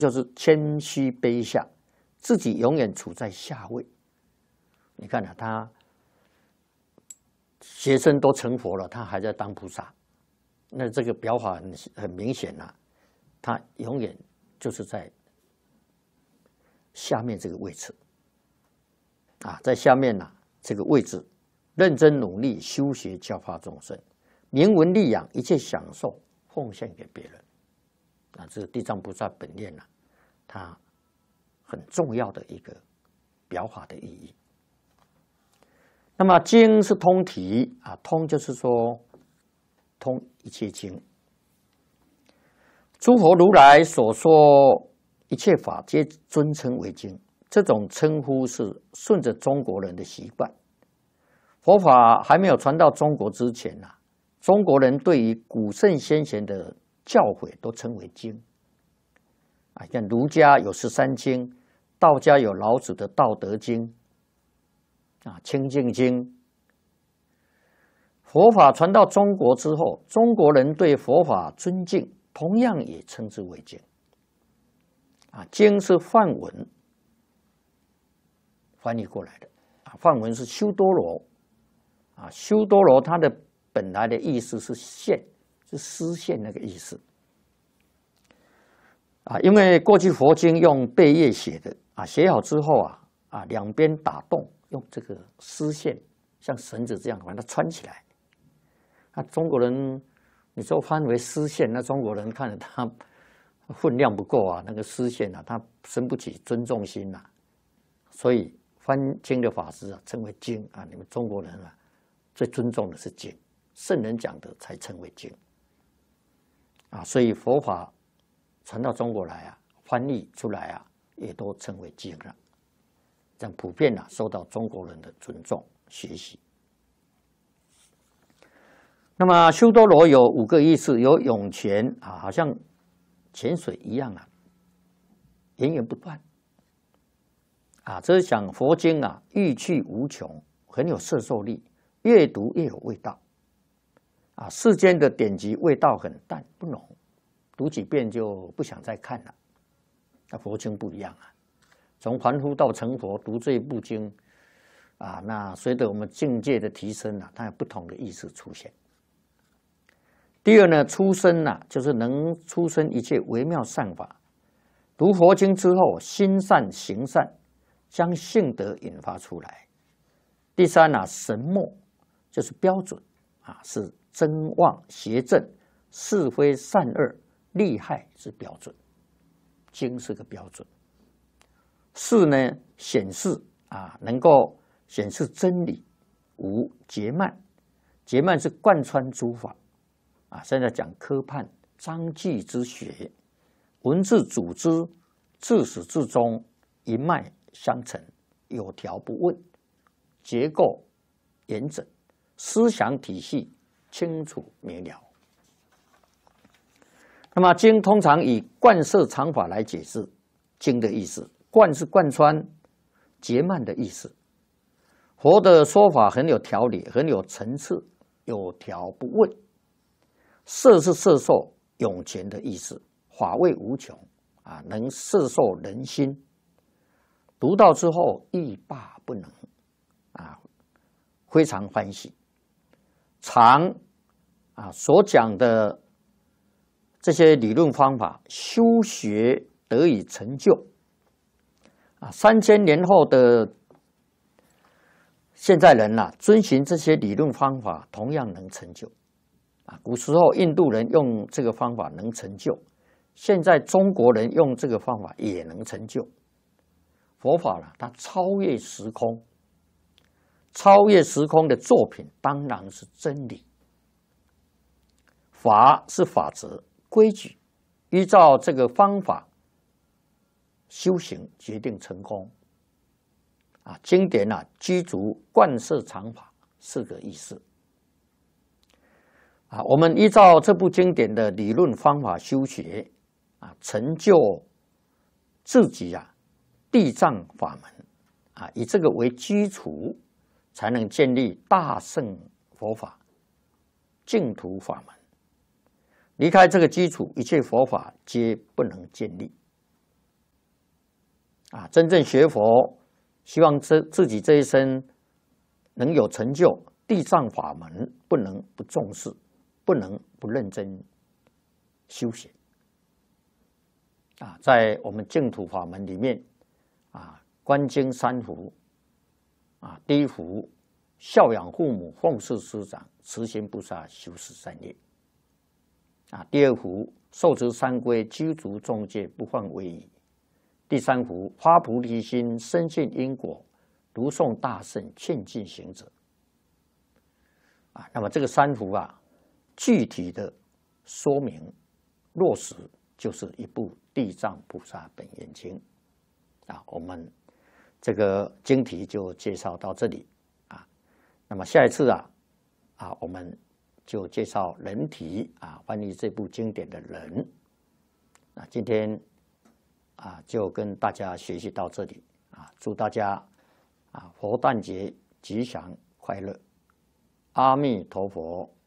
就是谦虚卑下，自己永远处在下位。你看啊，他学生都成佛了，他还在当菩萨，那这个表法很明显啊，他永远就是在下面这个位置啊，在下面呢、这个位置，认真努力修学教化众生，名闻利养，一切享受奉献给别人。啊，这是地藏菩萨本愿啊，它很重要的一个表法的意义。那么经是通体啊，通就是说通一切经。诸佛如来所说一切法，皆尊称为经。这种称呼是顺着中国人的习惯。佛法还没有传到中国之前啊，中国人对于古圣先贤的教诲都称为经。啊，像儒家有13经，道家有老子的《道德经》啊，《清净经》。佛法传到中国之后，中国人对佛法尊敬，同样也称之为经。啊，经是梵文翻译过来的，啊，梵文是修多罗，啊，修多罗它的本来的意思是线，是丝线那个意思。啊，因为过去佛经用贝叶写的，啊，写好之后啊，两边打洞，用这个丝线像绳子这样把它穿起来。那中国人，你说翻为丝线，那中国人看着它分量不够啊，那个丝线啊，它生不起尊重心啊，所以翻经的法师啊，称为经啊。你们中国人啊，最尊重的是经，圣人讲的才称为经啊。所以佛法传到中国来啊，翻译出来啊，也都称为经了，这样普遍啊受到中国人的尊重学习。那么修多罗有5个意思，有涌泉啊，好像泉水一样啊，源源不断啊。这是讲佛经啊，欲趣无穷，很有摄受力，越读越有味道啊。世间的典籍味道很淡不浓，读几遍就不想再看了。那佛经不一样啊，从凡夫到成佛，读这一部经啊，那随着我们境界的提升啊，它有不同的意思出现。第二呢，出生啊，就是能出生一切微妙善法。读佛经之后，心善行善，将性德引发出来。第三啊，神墨就是标准啊，是真妄邪正、是非善恶、利害是标准，经是个标准。四呢，显示啊，能够显示真理。五结曼，结曼是贯穿诸法。啊，现在讲科判章句之学，文字组织自始至终一脉相承，有条不紊，结构严整，思想体系清楚明了。那么经通常以贯摄常法来解释经的意思，贯是贯穿，结曼的意思。佛的说法很有条理，很有层次，有条不紊。摄是摄受涌泉的意思，法味无穷啊，能摄受人心。读到之后欲罢不能啊，非常欢喜。常啊所讲的这些理论方法，修学得以成就啊，3000年后的现在人啊，遵循这些理论方法，同样能成就。古时候印度人用这个方法能成就，现在中国人用这个方法也能成就。佛法呢，它超越时空，超越时空的作品当然是真理。法是法则、规矩，依照这个方法修行，决定成功。啊，经典啊，居足贯摄常法4个意思。啊，我们依照这部经典的理论方法修学，啊，成就自己啊地藏法门，啊，以这个为基础，才能建立大乘佛法、净土法门。离开这个基础，一切佛法皆不能建立。 啊，真正学佛，希望自己这一生能有成就，地藏法门不能不重视，不能不认真修行。啊，在我们净土法门里面，啊，观经三福，啊，第一福，孝养父母，奉事师长，慈行菩萨，修持善业。啊，第二福，受持三规，居足众戒，不犯违仪。第三福，发菩提心，深信因果，读诵大圣，劝进行者。啊，那么这个三福啊，具体的说明落实，就是一部《地藏菩萨本愿经》。啊，我们这个经题就介绍到这里啊。那么下一次我们就介绍人题啊，翻译这部经典的人。那今天就跟大家学习到这里啊，祝大家佛诞节吉祥快乐，阿弥陀佛。